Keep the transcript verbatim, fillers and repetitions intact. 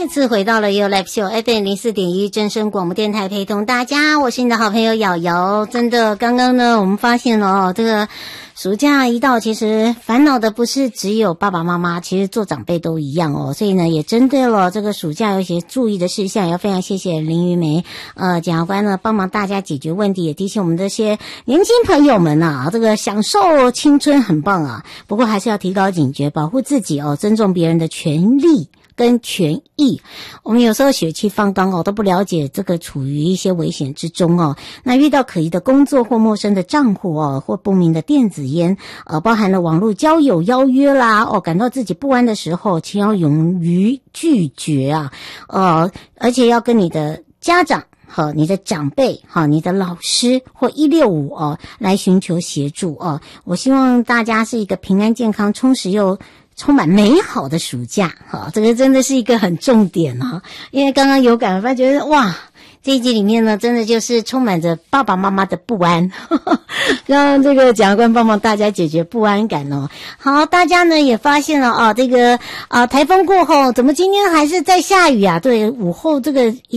再次回到了 You Live Show F M 零四点一正声广播电台，陪同大家，我是你的好朋友瑶瑶。真的，刚刚呢，我们发现了哦，这个暑假一到，其实烦恼的不是只有爸爸妈妈，其实做长辈都一样哦。所以呢，也针对了这个暑假有一些注意的事项，也要非常谢谢林玉梅呃检察官呢帮忙大家解决问题，也提醒我们这些年轻朋友们啊，这个享受青春很棒啊，不过还是要提高警觉，保护自己哦，尊重别人的权利跟权益。我们有时候血气方刚哦，都不了解这个处于一些危险之中哦。那遇到可疑的工作或陌生的账户哦，或不明的电子烟，呃，包含了网络交友邀约啦，哦，感到自己不安的时候，请要勇于拒绝啊，呃，而且要跟你的家长好，你的长辈，好，你的老师或一六五哦，来寻求协助哦。我希望大家是一个平安健康、充实又充满美好的暑假，好，这个真的是一个很重点哦。因为刚刚有感发觉得哇，这一集里面呢，真的就是充满着爸爸妈妈的不安，让这个检察官帮忙大家解决不安感哦。好，大家呢也发现了啊，这个啊台风过后，怎么今天还是在下雨啊？对，午后这个